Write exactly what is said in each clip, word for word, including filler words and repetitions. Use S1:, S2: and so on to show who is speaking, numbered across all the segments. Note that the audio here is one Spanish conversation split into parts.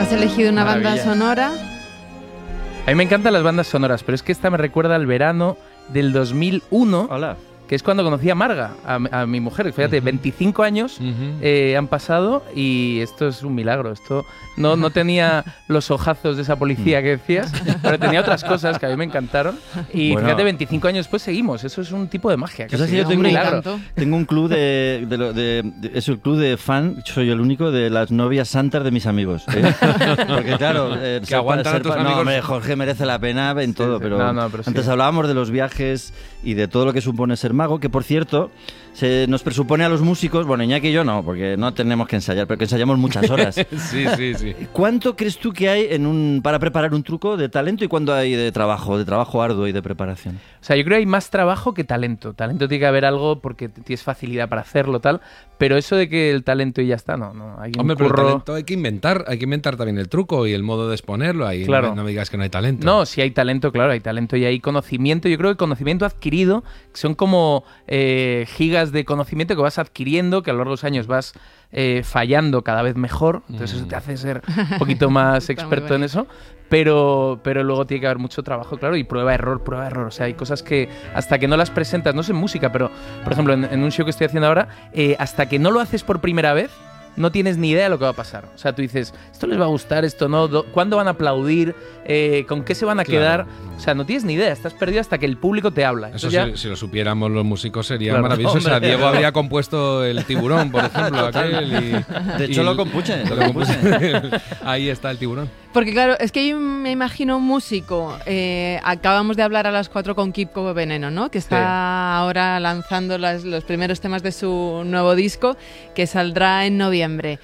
S1: has elegido una
S2: Maravilla.
S1: banda sonora.
S2: A mí me encantan las bandas sonoras, pero es que esta me recuerda al verano del dos mil uno.
S3: Hola.
S2: Que es cuando conocí a Marga, a, a mi mujer. Fíjate, uh-huh. veinticinco años uh-huh. eh, han pasado y esto es un milagro. Esto no, no tenía los ojazos de esa policía que decías, pero tenía otras cosas que a mí me encantaron. Y bueno, fíjate, veinticinco años después seguimos. Eso es un tipo de magia.
S3: Que sí, yo tengo, un milagro. tengo un club de, de, de, de, de... Es el club de fan, soy el único, de las novias santas de mis amigos. ¿eh? Porque claro... Eh,
S4: que aguantan a tus amigos.
S3: No, hombre, Jorge merece la pena en sí, todo, sí. pero, no, no, pero antes sí. hablábamos de los viajes y de todo lo que supone ser mago, que por cierto, se nos presupone a los músicos, bueno, Iñaki y yo no, porque no tenemos que ensayar, pero que ensayamos muchas horas.
S4: sí, sí, sí.
S3: ¿Cuánto crees tú que hay en un para preparar un truco de talento y cuánto hay de trabajo, de trabajo arduo y de preparación?
S2: O sea, yo creo que hay más trabajo que talento. Talento tiene que haber algo porque tienes facilidad para hacerlo, tal, pero eso de que el talento y ya está, no, no. Hay un
S4: Hombre,
S2: curro...
S4: pero el talento hay que inventar, hay que inventar también el truco y el modo de exponerlo, ahí
S2: claro.
S4: no, no me digas que no hay talento.
S2: No, sí hay talento, claro, hay talento y hay conocimiento. Yo creo que conocimiento adquirido son como eh, gigas de conocimiento que vas adquiriendo, que a lo largo de los años vas eh, fallando cada vez mejor, entonces mm. eso te hace ser un poquito más experto en eso, pero, pero luego tiene que haber mucho trabajo, claro, y prueba, error, prueba, error, o sea, hay cosas que hasta que no las presentas, no sé en música, pero por ejemplo en, en un show que estoy haciendo ahora, eh, hasta que no lo haces por primera vez, no tienes ni idea de lo que va a pasar. O sea, tú dices, esto les va a gustar, esto no, ¿cuándo van a aplaudir? Eh, ¿Con qué se van a claro. quedar? O sea, no tienes ni idea, estás perdido hasta que el público te habla.
S4: Eso
S2: ya...
S4: si, si lo supiéramos los músicos sería
S2: claro,
S4: maravilloso.
S2: hombre,
S4: o sea, Diego habría compuesto el Tiburón, por ejemplo, aquel y,
S3: de hecho
S4: y
S3: lo compuse.
S4: Lo compuse. Ahí está el Tiburón.
S1: Porque claro, es que yo me imagino un músico, eh, acabamos de hablar a las cuatro con Kiko Veneno, ¿no? Que está sí. ahora lanzando las, los primeros temas de su nuevo disco, que saldrá en noviembre.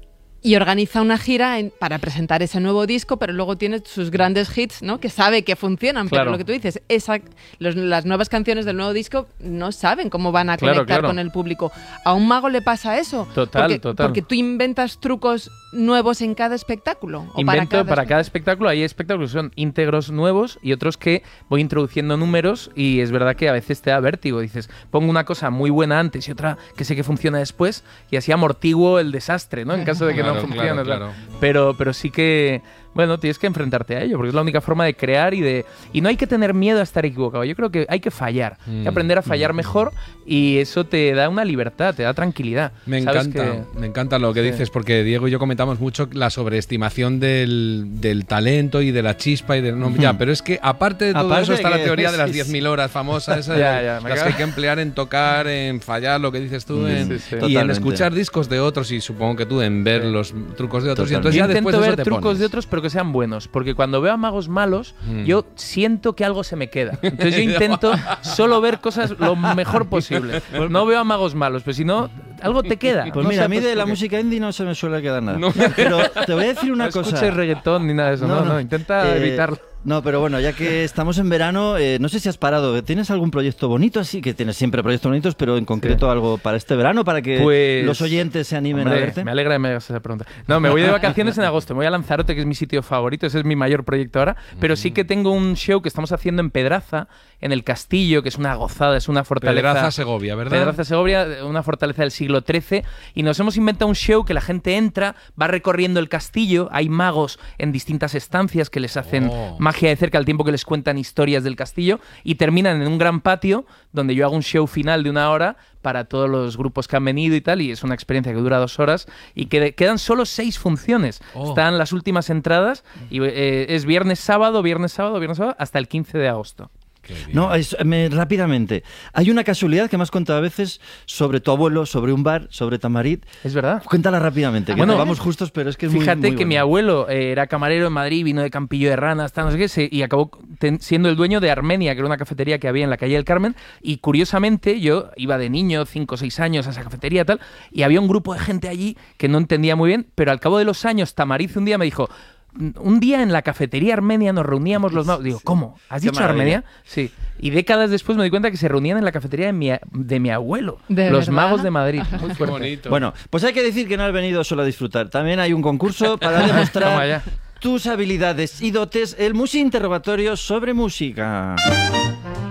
S1: Y organiza una gira en, para presentar ese nuevo disco, pero luego tiene sus grandes hits, ¿no? Que sabe que funcionan,
S2: claro.
S1: pero lo que tú dices, esa, los, las nuevas canciones del nuevo disco no saben cómo van a
S2: claro,
S1: conectar
S2: claro.
S1: con el público. ¿A un mago le pasa eso?
S2: Total,
S1: porque,
S2: total.
S1: Porque tú inventas trucos nuevos en cada espectáculo. ¿O
S2: Invento
S1: para cada,
S2: para cada espectáculo. Hay espectáculos que son íntegros nuevos y otros que voy introduciendo números y es verdad que a veces te da vértigo. Dices, pongo una cosa muy buena antes y otra que sé que funciona después y así amortiguo el desastre, ¿no? En caso de que
S4: claro,
S2: no funcione.
S4: Claro, claro.
S2: Pero, pero sí que, bueno, tienes que enfrentarte a ello, porque es la única forma de crear y de... Y no hay que tener miedo a estar equivocado. Yo creo que hay que fallar, mm. hay que aprender a fallar mm. mejor y eso te da una libertad, te da tranquilidad.
S4: Me
S2: ¿Sabes
S4: encanta,
S2: que...
S4: me encanta lo que sí. dices, porque Diego y yo comentamos mucho la sobreestimación del, del talento y de la chispa y del... No, ya, pero es que aparte de todo aparte eso está que... la teoría de las diez mil horas famosa, esa ya, ya, las que hay que emplear en tocar, en fallar, lo que dices tú, en, sí, sí. y Totalmente. en escuchar discos de otros y supongo que tú en ver sí. los trucos de otros. Y entonces
S2: yo
S4: ya
S2: intento
S4: después
S2: ver
S4: eso te
S2: trucos
S4: pones.
S2: de otros, pero que sean buenos, porque cuando veo a magos malos, mm. yo siento que algo se me queda. Entonces yo intento solo ver cosas lo mejor posible. No veo a magos malos, pero si no, algo te queda.
S3: Pues
S2: no
S3: mira, a mí
S2: pues
S3: de la música indie no se me suele quedar nada. No. Pero te voy a decir una
S2: no
S3: cosa.
S2: No escuches reggaetón ni nada de eso, no, no, no. no. intenta eh, evitarlo.
S3: No, pero bueno, ya que estamos en verano, eh, no sé si has parado. ¿Tienes algún proyecto bonito así? Que tienes siempre proyectos bonitos, pero en concreto sí. algo para este verano, para que
S2: pues,
S3: los oyentes se animen
S2: hombre,
S3: a verte.
S2: Me alegra que me hagas esa pregunta. No, me voy de vacaciones en agosto. Me voy a Lanzarote, que es mi sitio favorito. Ese es mi mayor proyecto ahora. Pero sí que tengo un show que estamos haciendo en Pedraza, en el Castillo, que es una gozada, es una fortaleza.
S4: Pedraza, Segovia, ¿verdad?
S2: Pedraza, Segovia, una fortaleza del siglo trece. Y nos hemos inventado un show que la gente entra, va recorriendo el castillo. Hay magos en distintas estancias que les hacen oh. magia de cerca al tiempo que les cuentan historias del castillo y terminan en un gran patio donde yo hago un show final de una hora para todos los grupos que han venido y tal, y es una experiencia que dura dos horas y que quedan solo seis funciones. Oh. Están las últimas entradas y eh, es viernes, sábado, viernes, sábado, viernes, sábado, hasta el quince de agosto.
S3: No, es, me, rápidamente. Hay una casualidad que me has contado a veces sobre tu abuelo, sobre un bar, sobre Tamarit.
S2: Es verdad.
S3: Cuéntala rápidamente, que bueno, vamos justos, pero es que es
S2: fíjate
S3: muy, muy
S2: que
S3: bueno.
S2: Mi abuelo eh, era camarero en Madrid, vino de Campillo de Rana, hasta no sé qué, se, y acabó ten, siendo el dueño de Armenia, que era una cafetería que había en la calle del Carmen, y curiosamente yo iba de niño, cinco o seis años, a esa cafetería y tal, y había un grupo de gente allí que no entendía muy bien, pero al cabo de los años Tamarit un día me dijo... Un día en la cafetería armenia nos reuníamos los magos. Digo, ¿cómo? ¿Has dicho Armenia? Sí. Y décadas después me di cuenta que se reunían en la cafetería de mi, de mi abuelo.
S1: ¿De
S2: los
S1: verdad?
S2: magos de Madrid. Muy
S4: Qué bonito.
S3: Bueno, pues hay que decir que no has venido solo a disfrutar. También hay un concurso para demostrar tus habilidades y dotes. El Musi Interrogatorio sobre música.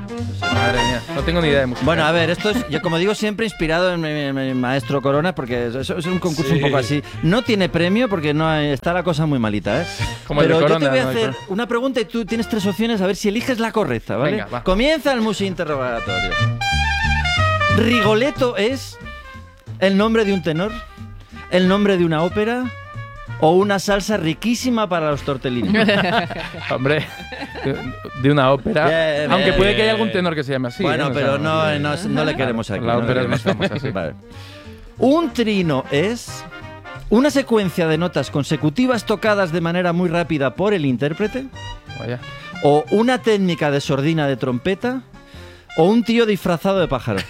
S2: Madre mía, no tengo ni idea de música.
S3: Bueno, a ver, esto es, yo como digo, siempre inspirado en mi, mi, mi maestro Corona, porque es, es un concurso sí. un poco así. No tiene premio porque no hay, está la cosa muy malita, ¿eh?
S2: Como
S3: Pero
S2: el de Corona,
S3: yo te voy a
S2: no
S3: hacer una pregunta y tú tienes tres opciones a ver si eliges la correcta, ¿vale?
S2: Venga, va.
S3: Comienza el Musi interrogatorio. ¿Rigoletto es el nombre de un tenor, el nombre de una ópera o una salsa riquísima para los tortellini?
S2: Hombre, de una ópera.
S3: Bien,
S2: aunque
S3: bien,
S2: puede que
S3: bien.
S2: haya algún tenor que se llame así.
S3: Bueno,
S2: ¿eh?
S3: pero
S2: o sea,
S3: no, no, no le queremos aquí.
S2: La
S3: no
S2: ópera
S3: le
S2: es más
S3: queremos.
S2: famosa, sí.
S3: Vale. Un trino es una secuencia de notas consecutivas tocadas de manera muy rápida por el intérprete,
S2: Vaya.
S3: o una técnica de sordina de trompeta, o un tío disfrazado de pájaro.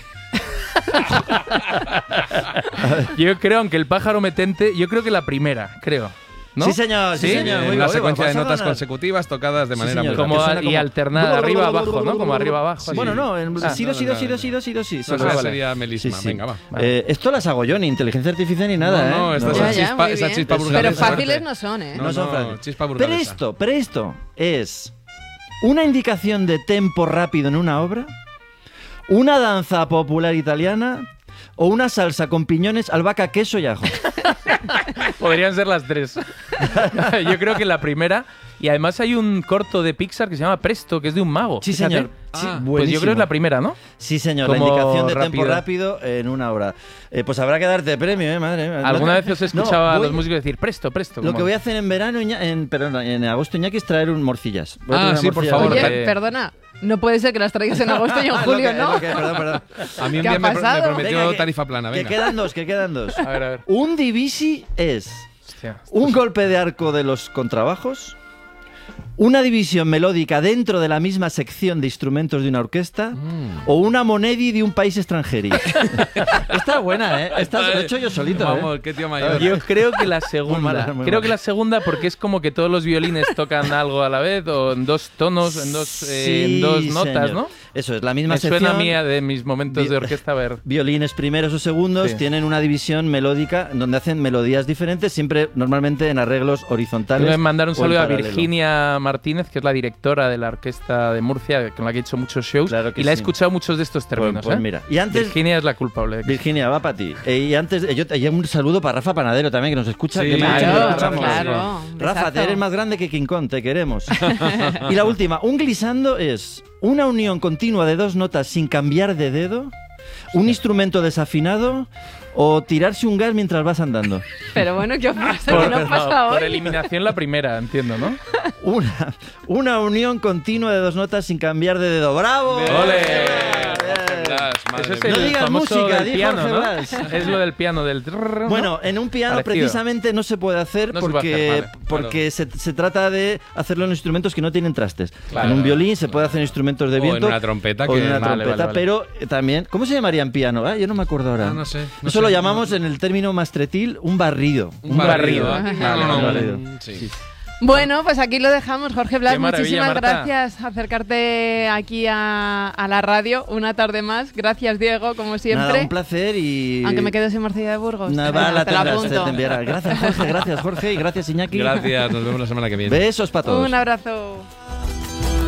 S2: Yo creo, aunque el pájaro metente, yo creo que la primera, creo. ¿No?
S3: Sí, señor, sí,
S2: ¿Sí?
S3: señor.
S4: Eh,
S3: Muy
S4: una
S3: bien,
S4: secuencia de
S3: vas a
S4: notas
S3: ganar.
S4: consecutivas tocadas de
S3: Sí,
S4: manera
S3: señor.
S4: muy
S2: Como
S4: rápida.
S3: suena como-
S2: y alternada, arriba abajo, ¿no? Como arriba abajo.
S4: Sí.
S2: así.
S3: Bueno, no, en
S2: Ah,
S3: sí, do,
S4: no,
S3: sí,
S4: no,
S3: do, sí,
S4: no.
S3: do, sí, do, sí, do, sí, do, sí.
S4: No,
S3: Solo
S4: esa
S3: vale.
S4: sería melisma.
S3: Sí, sí.
S4: Venga, va.
S3: Eh, esto las hago yo, ni inteligencia artificial ni nada,
S4: no, no,
S3: ¿eh?
S4: esta
S3: No.
S4: es
S1: Ya,
S4: esa
S1: ya,
S4: chispa,
S1: muy
S4: esa
S1: bien.
S4: chispa
S3: Pero
S1: Pero
S4: burgalesa.
S1: fáciles no son, ¿eh?
S4: No,
S3: No son
S4: no,
S3: frágiles.
S4: chispa burgalesa.
S3: Presto, presto es una indicación de tempo rápido en una obra, una danza popular italiana o una salsa con piñones, albahaca, queso y ajo.
S2: Podrían ser las tres. Yo creo que la primera. Y además hay un corto de Pixar que se llama Presto, que es de un mago.
S3: Sí,
S2: Fíjate.
S3: señor.
S4: Ah,
S3: Sí,
S2: Pues yo
S3: buenísimo.
S2: creo que es la primera, ¿no?
S3: Sí, señor, la
S2: Como
S3: indicación de
S2: rápido.
S3: tempo rápido en una obra. Eh, pues habrá que darte premio, ¿eh? Madre mía.
S2: ¿Alguna
S3: Lo que-
S2: vez os he
S3: No,
S2: escuchado a
S3: voy-
S2: los músicos decir Presto, Presto?
S3: Lo
S2: como-
S3: que voy a hacer en verano, Iña- en, perdón, en agosto, Iñaki, es traer un morcillas. Voy a
S4: Ah,
S3: traer una
S4: sí, por
S3: morcilla
S4: favor.
S3: de-
S1: Oye,
S2: Eh,
S1: perdona, no puede ser que las traigas en agosto y en
S3: Es lo
S1: julio,
S3: que- es
S1: ¿no?
S3: lo que- perdón, perdón.
S4: A mí un
S1: ¿Qué
S4: día
S1: ha
S4: me, pro- me
S1: pasado?
S4: prometió
S3: Venga, que-
S4: tarifa plana,
S3: Que
S4: venga.
S3: quedan dos, que quedan dos.
S2: A ver, a ver.
S3: Un divisi es
S2: Hostia.
S3: un golpe de arco de los contrabajos, una división melódica dentro de la misma sección de instrumentos de una orquesta
S4: Mm.
S3: o una monedi de un país extranjero. Esta es buena, ¿eh? Esta lo he hecho yo solito,
S4: Vamos,
S3: ¿eh?
S4: qué tío mayor.
S2: Yo creo que la
S3: Muy
S2: segunda.
S3: mala, muy
S2: creo
S3: mala.
S2: que la segunda porque es como que todos los violines tocan algo a la vez o en dos tonos, en dos, eh,
S3: Sí,
S2: en dos notas,
S3: señor.
S2: ¿no?
S3: Eso es, la misma
S2: Me
S3: sección.
S2: suena a mí a de mis momentos
S3: Vi-
S2: de orquesta a ver.
S3: Violines primeros o segundos
S2: Sí.
S3: tienen una división melódica donde hacen melodías diferentes, siempre normalmente en arreglos horizontales.
S2: Tengo que mandar un
S3: o en
S2: saludo a
S3: paralelo.
S2: Virginia Martínez, que es la directora de la orquesta de Murcia, con la que he hecho muchos shows.
S3: Claro que
S2: y la he
S3: sí.
S2: escuchado muchos de estos
S3: Pues,
S2: términos.
S3: pues
S2: ¿eh?
S3: mira. Y antes,
S2: Virginia es la culpable.
S3: Virginia, va para ti. Eh, y antes, eh, yo y un saludo para Rafa Panadero también, que nos escucha.
S4: Sí,
S3: que me ha
S2: claro,
S3: dicho,
S2: claro,
S3: Rafa,
S1: claro. Un
S3: Rafa,
S1: besazo.
S3: te eres más grande que King Kong, te queremos. Y la última, un glissando es una unión continua de dos notas sin cambiar de dedo, un instrumento desafinado o tirarse un gas mientras vas andando.
S1: Pero bueno, ¿qué os pasa?
S2: Por,
S1: ¿Qué nos
S2: no,
S1: pasa
S2: por
S1: hoy?
S2: eliminación la primera, entiendo, ¿no?
S3: Una, una unión continua de dos notas sin cambiar de dedo. ¡Bravo!
S2: ¡Ole!
S3: Bien.
S2: Eso es
S3: No
S2: el
S3: digas
S2: famoso
S3: música,
S2: del
S3: di
S2: piano,
S3: Jorge
S2: ¿no?
S3: Blas.
S2: Es lo del piano, del... trrr, ¿no?
S3: Bueno, en un piano
S2: Parecido.
S3: precisamente no se puede hacer
S2: No se puede
S3: porque,
S2: hacer, vale,
S3: porque se, se trata de hacerlo en instrumentos que no tienen trastes.
S4: Claro,
S3: en un violín se
S4: claro.
S3: puede hacer en instrumentos de
S4: O
S3: viento.
S4: en una trompeta
S3: o en
S4: que-
S3: una
S2: Vale,
S3: trompeta,
S2: vale, vale.
S3: pero eh, también... ¿Cómo se llamaría en piano? Ah, yo no me acuerdo ahora.
S4: Ah, no sé, no
S3: Eso
S4: sé,
S3: lo
S4: no-
S3: llamamos en el término mastretil un barrido.
S4: Un barrido.
S2: Vale,
S4: Ah,
S3: vale,
S4: no,
S3: vale.
S4: sí.
S1: Bueno, pues aquí lo dejamos. Jorge Blas,
S2: Qué maravilla,
S1: muchísimas
S2: Marta.
S1: gracias acercarte aquí a, a la radio una tarde más. Gracias, Diego, como siempre.
S3: Nada, un placer y...
S1: Aunque me quedo sin morcilla de Burgos.
S3: Nada,
S1: Venga,
S3: la
S1: te la
S3: tendrás, te-
S1: apunto.
S3: te enviará. Gracias, Jorge, gracias, Jorge, y gracias, Iñaki.
S4: Gracias, nos vemos la semana que viene.
S3: Besos para todos.
S1: Un abrazo.